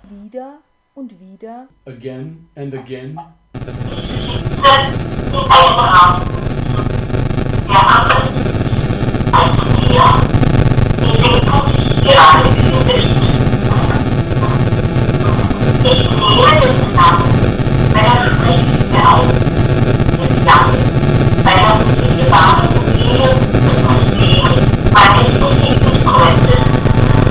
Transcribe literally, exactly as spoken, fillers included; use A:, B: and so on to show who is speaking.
A: Wieder und wieder.
B: Again and again.
C: Siebzehn Uhr.